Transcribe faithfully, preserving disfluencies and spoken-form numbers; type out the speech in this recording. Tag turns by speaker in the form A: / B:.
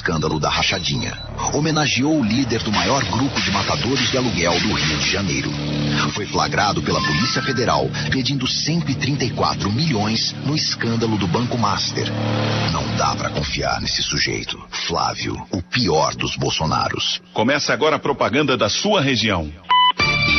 A: escândalo da rachadinha. Homenageou o líder do maior grupo de matadores de aluguel do Rio de Janeiro. Foi flagrado pela Polícia Federal pedindo cento e trinta e quatro milhões no escândalo do Banco Master. Não dá pra confiar nesse sujeito. Flávio, o pior dos Bolsonaros.
B: Começa agora a propaganda da sua região.